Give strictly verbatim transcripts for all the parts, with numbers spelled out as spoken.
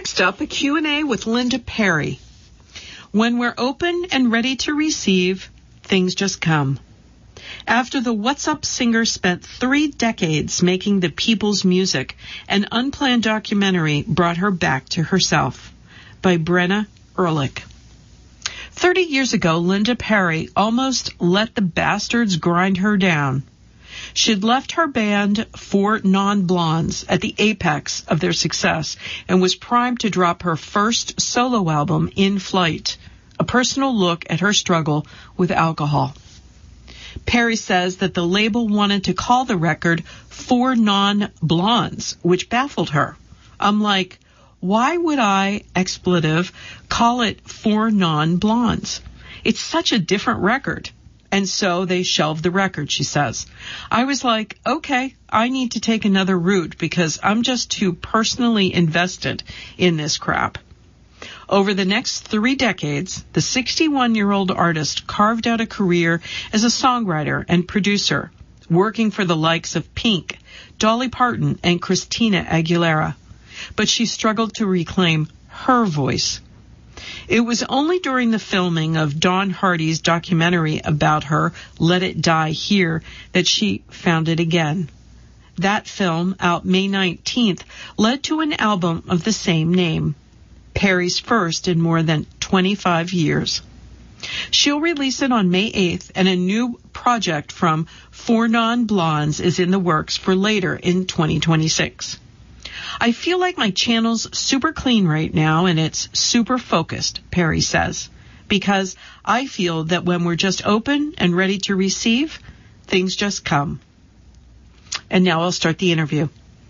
Next up, a Q and A with Linda Perry. When we're open and ready to receive, things just come. After the What's Up singer spent three decades making the people's music, an unplanned documentary brought her back to herself. By Brenna Ehrlich. Thirty years ago, Linda Perry almost let the bastards grind her down. She'd left her band, Four Non-Blondes, at the apex of their success and was primed to drop her first solo album, In Flight, a personal look at her struggle with alcohol. Perry says that the label wanted to call the record Four Non-Blondes, which baffled her. I'm like, why would I, expletive, call it Four Non-Blondes? It's such a different record. And so they shelved the record, she says. I was like, okay, I need to take another route because I'm just too personally invested in this crap. Over the next three decades, the sixty-one-year-old artist carved out a career as a songwriter and producer, working for the likes of Pink, Dolly Parton, and Christina Aguilera. But she struggled to reclaim her voice. It was only during the filming of Don Hardy's documentary about her, Let It Die Here, that she found it again. That film, out May nineteenth, led to an album of the same name, Perry's first in more than twenty-five years. She'll release it on May eighth, and a new project from Four Non-Blondes is in the works for later in twenty twenty-six. I feel like my channel's super clean right now and it's super focused, Perry says, because I feel that when we're just open and ready to receive, things just come. And now I'll start the interview.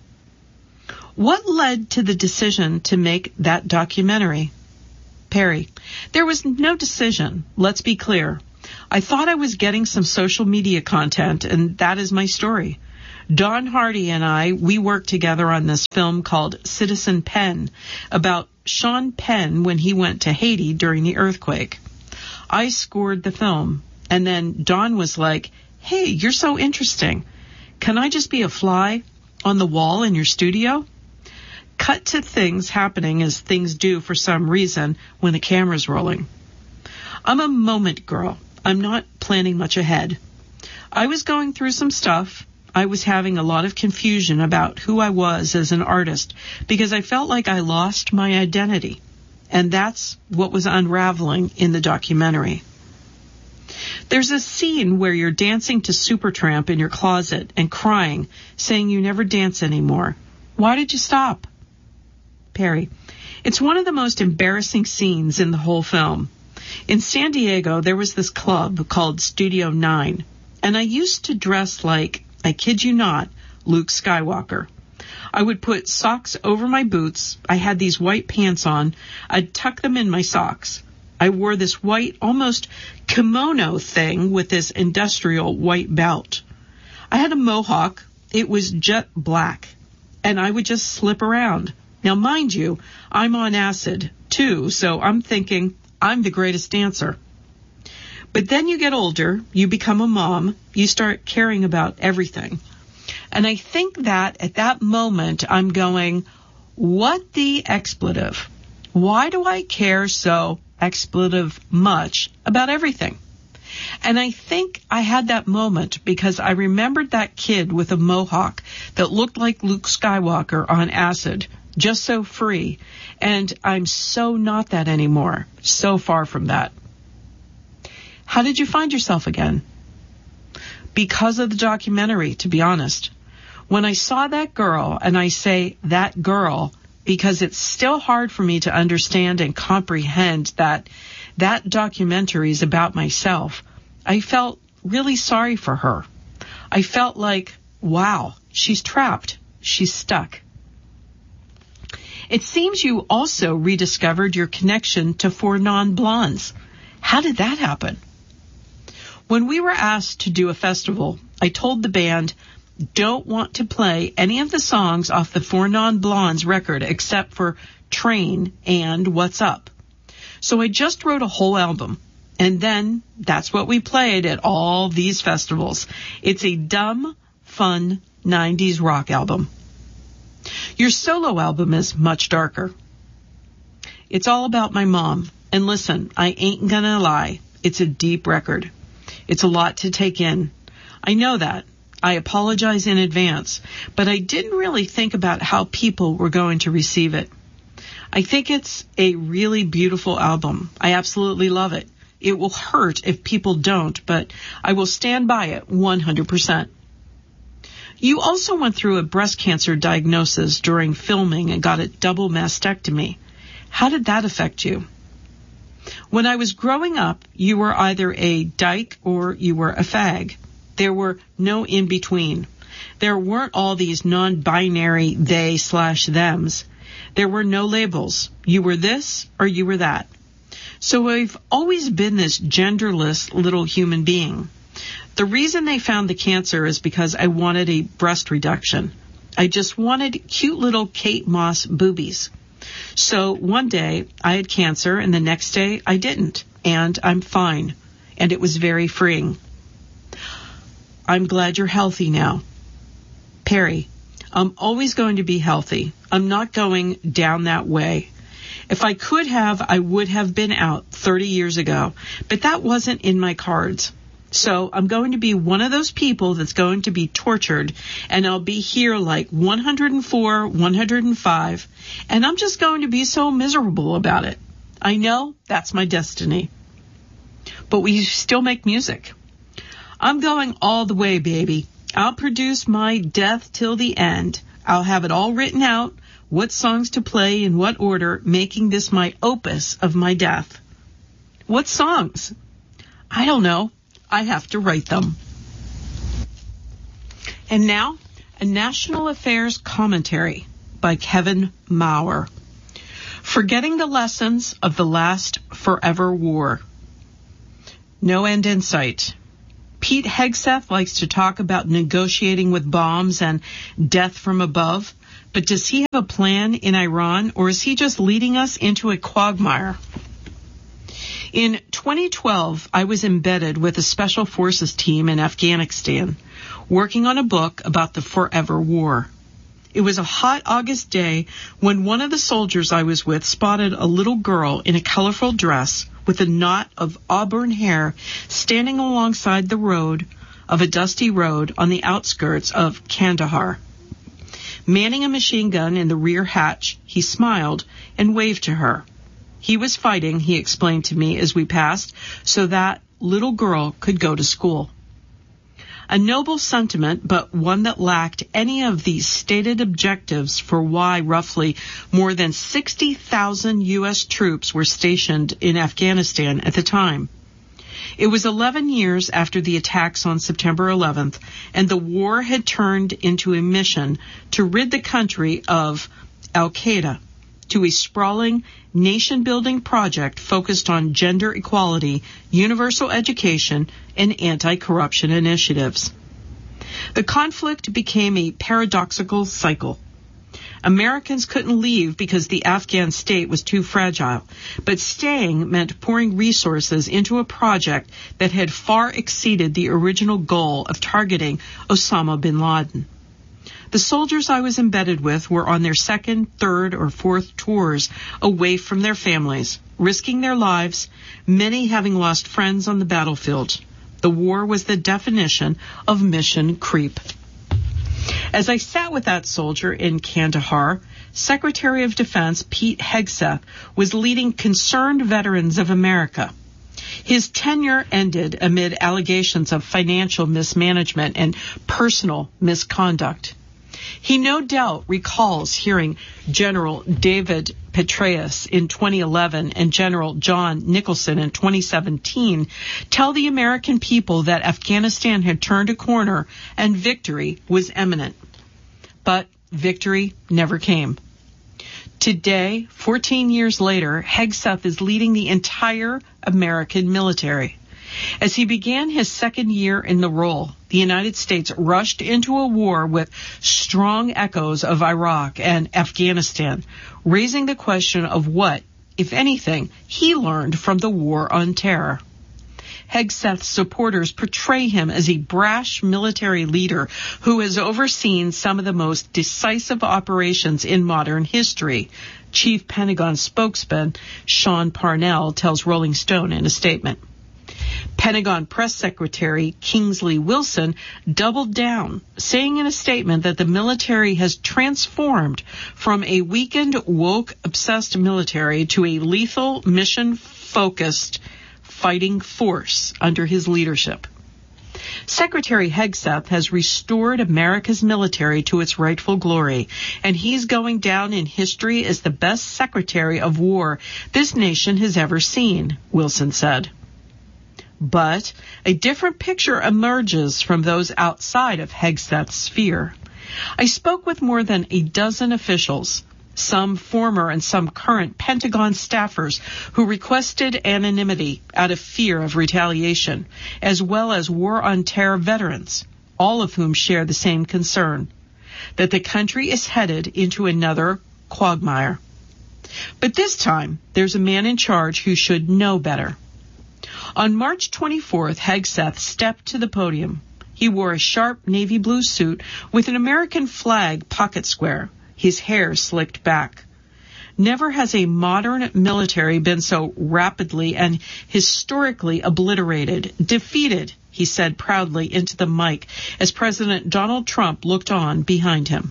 What led to the decision to make that documentary? Perry: there was no decision. Let's be clear. I thought I was getting some social media content, and that is my story. Don Hardy and I, we worked together on this film called Citizen Penn about Sean Penn when he went to Haiti during the earthquake. I scored the film, and then Don was like, hey, you're so interesting. Can I just be a fly on the wall in your studio? Cut to things happening as things do for some reason when the camera's rolling. I'm a moment girl. I'm not planning much ahead. I was going through some stuff. I was having a lot of confusion about who I was as an artist because I felt like I lost my identity. And that's what was unraveling in the documentary. There's a scene where you're dancing to Supertramp in your closet and crying, saying you never dance anymore. Why did you stop? Perry: it's one of the most embarrassing scenes in the whole film. In San Diego, there was this club called Studio Nine, and I used to dress like, I kid you not, Luke Skywalker. I would put socks over my boots. I had these white pants on. I'd tuck them in my socks. I wore this white, almost kimono thing with this industrial white belt. I had a mohawk. It was jet black. And I would just slip around. Now, mind you, I'm on acid, too, so I'm thinking I'm the greatest dancer. But then you get older, you become a mom, you start caring about everything. And I think that at that moment, I'm going, what the expletive? Why do I care so expletive much about everything? And I think I had that moment because I remembered that kid with a mohawk that looked like Luke Skywalker on acid, just so free. And I'm so not that anymore, so far from that. How did you find yourself again? Because of the documentary, to be honest. When I saw that girl, and I say that girl because it's still hard for me to understand and comprehend that that documentary is about myself, I felt really sorry for her. I felt like, wow, she's trapped. She's stuck. It seems you also rediscovered your connection to Four Non-Blondes. How did that happen? When we were asked to do a festival, I told the band, don't want to play any of the songs off the Four Non-Blondes record except for Train and What's Up. So I just wrote a whole album, and then that's what we played at all these festivals. It's a dumb, fun nineties rock album. Your solo album is much darker. It's all about my mom. And listen, I ain't gonna lie. It's a deep record. It's a lot to take in. I know that. I apologize in advance, but I didn't really think about how people were going to receive it. I think it's a really beautiful album. I absolutely love it. It will hurt if people don't, but I will stand by it one hundred percent. You also went through a breast cancer diagnosis during filming and got a double mastectomy. How did that affect you? When I was growing up, you were either a dyke or you were a fag. There were no in-between. There weren't all these non-binary they slash thems. There were no labels. You were this or you were that. So I've always been this genderless little human being. The reason they found the cancer is because I wanted a breast reduction. I just wanted cute little Kate Moss boobies. So one day I had cancer and the next day I didn't. And I'm fine. And it was very freeing. I'm glad you're healthy now. Perry, I'm always going to be healthy. I'm not going down that way. If I could have, I would have been out thirty years ago, but that wasn't in my cards. So I'm going to be one of those people that's going to be tortured, and I'll be here like one hundred four, one hundred five, and I'm just going to be so miserable about it. I know that's my destiny. But we still make music. I'm going all the way, baby. I'll produce my death till the end. I'll have it all written out, what songs to play in what order, making this my opus of my death. What songs? I don't know. I have to write them. And now, a national affairs commentary by Kevin Maurer. Forgetting the lessons of the last forever war. No end in sight. Pete Hegseth likes to talk about negotiating with bombs and death from above, but does he have a plan in Iran, or is he just leading us into a quagmire? In twenty twelve, I was embedded with a special forces team in Afghanistan, working on a book about the forever war. It was a hot August day when one of the soldiers I was with spotted a little girl in a colorful dress with a knot of auburn hair standing alongside the road of a dusty road on the outskirts of Kandahar. Manning a machine gun in the rear hatch, he smiled and waved to her. He was fighting, he explained to me as we passed, so that little girl could go to school. A noble sentiment, but one that lacked any of the stated objectives for why roughly more than sixty thousand U S troops were stationed in Afghanistan at the time. It was eleven years after the attacks on September eleventh, and the war had turned into a mission to rid the country of Al-Qaeda, to a sprawling, nation-building project focused on gender equality, universal education, and anti-corruption initiatives. The conflict became a paradoxical cycle. Americans couldn't leave because the Afghan state was too fragile, but staying meant pouring resources into a project that had far exceeded the original goal of targeting Osama bin Laden. The soldiers I was embedded with were on their second, third, or fourth tours away from their families, risking their lives, many having lost friends on the battlefield. The war was the definition of mission creep. As I sat with that soldier in Kandahar, Secretary of Defense Pete Hegseth was leading Concerned Veterans of America. His tenure ended amid allegations of financial mismanagement and personal misconduct. He no doubt recalls hearing General David Petraeus in twenty eleven and General John Nicholson in twenty seventeen tell the American people that Afghanistan had turned a corner and victory was imminent. But victory never came. Today, fourteen years later, Hegseth is leading the entire American military. As he began his second year in the role, the United States rushed into a war with strong echoes of Iraq and Afghanistan, raising the question of what, if anything, he learned from the war on terror. Hegseth's supporters portray him as a brash military leader who has overseen some of the most decisive operations in modern history. Chief Pentagon spokesman Sean Parnell tells Rolling Stone in a statement. Pentagon Press Secretary Kingsley Wilson doubled down, saying in a statement that the military has transformed from a weakened, woke-obsessed military to a lethal, mission-focused fighting force under his leadership. Secretary Hegseth has restored America's military to its rightful glory, and he's going down in history as the best Secretary of War this nation has ever seen, Wilson said. But a different picture emerges from those outside of Hegseth's sphere. I spoke with more than a dozen officials, some former and some current Pentagon staffers who requested anonymity out of fear of retaliation, as well as war on terror veterans, all of whom share the same concern, that the country is headed into another quagmire. But this time, there's a man in charge who should know better. On March twenty-fourth, Hegseth stepped to the podium. He wore a sharp navy blue suit with an American flag pocket square, his hair slicked back. Never has a modern military been so rapidly and historically obliterated, defeated, he said proudly into the mic as President Donald Trump looked on behind him.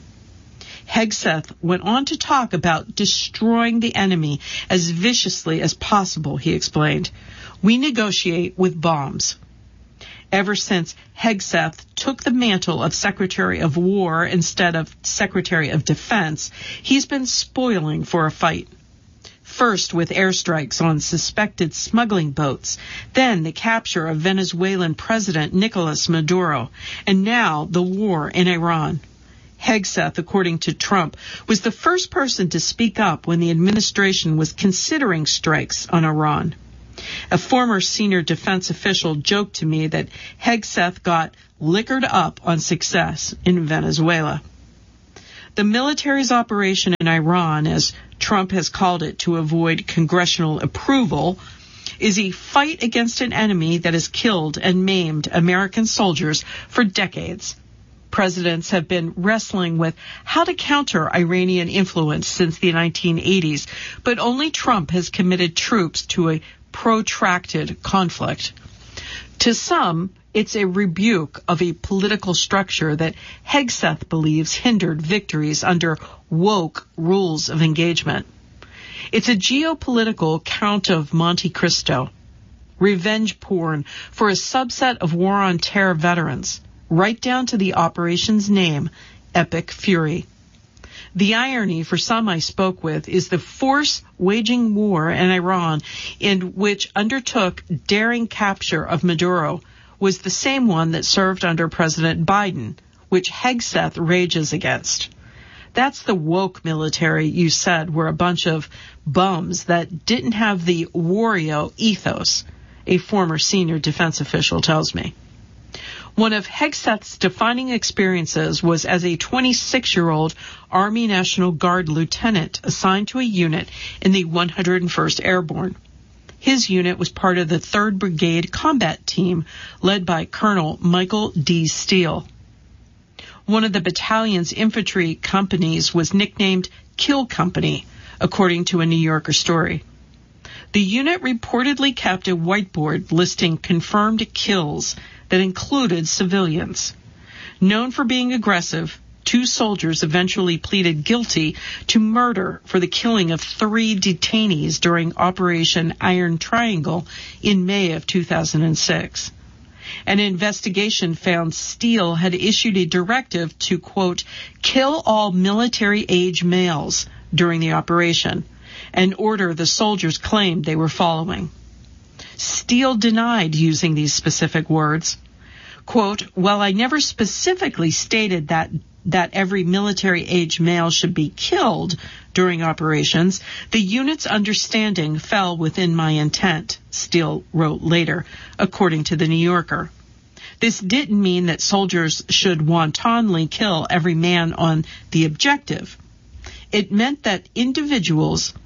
Hegseth went on to talk about destroying the enemy as viciously as possible, he explained. We negotiate with bombs. Ever since Hegseth took the mantle of Secretary of War instead of Secretary of Defense, he's been spoiling for a fight. First with airstrikes on suspected smuggling boats, then the capture of Venezuelan President Nicolas Maduro, and now the war in Iran. Hegseth, according to Trump, was the first person to speak up when the administration was considering strikes on Iran. A former senior defense official joked to me that Hegseth got liquored up on success in Venezuela. The military's operation in Iran, as Trump has called it to avoid congressional approval, is a fight against an enemy that has killed and maimed American soldiers for decades. Presidents have been wrestling with how to counter Iranian influence since the nineteen eighties, but only Trump has committed troops to a protracted conflict. To some, it's a rebuke of a political structure that Hegseth believes hindered victories under woke rules of engagement. It's a geopolitical Count of Monte Cristo, revenge porn for a subset of war on terror veterans, right down to the operation's name, Epic Fury. The irony for some I spoke with is the force waging war in Iran, in which undertook daring capture of Maduro, was the same one that served under President Biden, which Hegseth rages against. That's the woke military you said were a bunch of bums that didn't have the Wario ethos, a former senior defense official tells me. One of Hegseth's defining experiences was as a twenty-six-year-old Army National Guard lieutenant assigned to a unit in the one hundred first Airborne. His unit was part of the third Brigade Combat Team, led by Colonel Michael D. Steele. One of the battalion's infantry companies was nicknamed Kill Company, according to a New Yorker story. The unit reportedly kept a whiteboard listing confirmed kills that included civilians. Known for being aggressive, two soldiers eventually pleaded guilty to murder for the killing of three detainees during Operation Iron Triangle in May of two thousand six. An investigation found Steele had issued a directive to, quote, kill all military-age males during the operation, an order the soldiers claimed they were following. Steele denied using these specific words. Quote, while I never specifically stated that that every military-age male should be killed during operations, the unit's understanding fell within my intent, Steele wrote later, according to the New Yorker. This didn't mean that soldiers should wantonly kill every man on the objective. It meant that individuals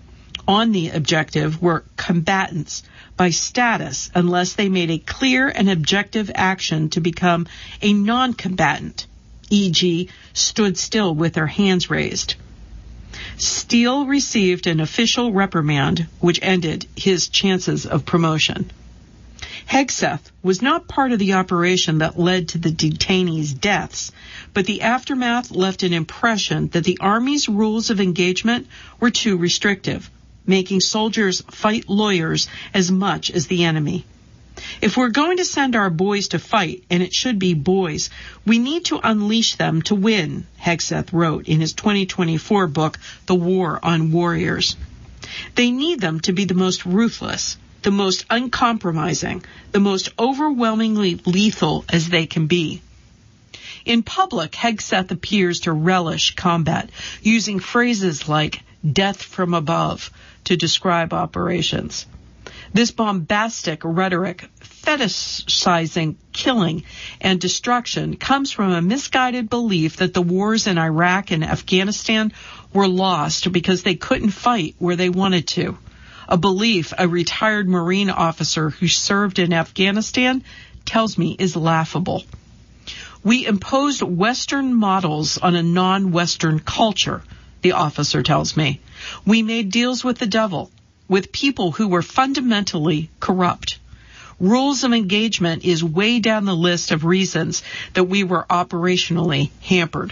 on the objective were combatants by status unless they made a clear and objective action to become a non-combatant, for example, stood still with their hands raised. Steele received an official reprimand, which ended his chances of promotion. Hegseth was not part of the operation that led to the detainees' deaths, but the aftermath left an impression that the Army's rules of engagement were too restrictive, making soldiers fight lawyers as much as the enemy. If we're going to send our boys to fight, and it should be boys, we need to unleash them to win, Hegseth wrote in his twenty twenty-four book, The War on Warriors. They need them to be the most ruthless, the most uncompromising, the most overwhelmingly lethal as they can be. In public, Hegseth appears to relish combat, using phrases like death from above to describe operations. This bombastic rhetoric, fetishizing killing and destruction, comes from a misguided belief that the wars in Iraq and Afghanistan were lost because they couldn't fight where they wanted to. A belief a retired Marine officer who served in Afghanistan tells me is laughable. We imposed Western models on a non-Western culture, the officer tells me. We made deals with the devil, with people who were fundamentally corrupt. Rules of engagement is way down the list of reasons that we were operationally hampered.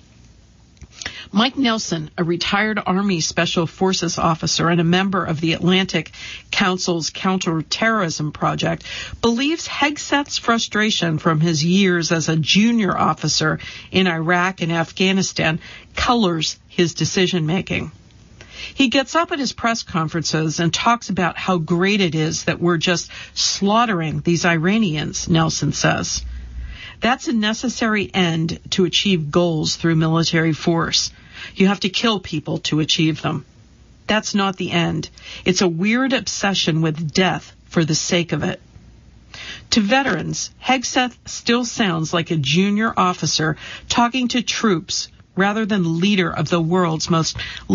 Mike Nelson, a retired Army Special Forces officer and a member of the Atlantic Council's Counterterrorism Project, believes Hegseth's frustration from his years as a junior officer in Iraq and Afghanistan colors his decision-making. He gets up at his press conferences and talks about how great it is that we're just slaughtering these Iranians, Nelson says. That's a necessary end to achieve goals through military force. You have to kill people to achieve them. That's not the end. It's a weird obsession with death for the sake of it. To veterans, Hegseth still sounds like a junior officer talking to troops rather than leader of the world's most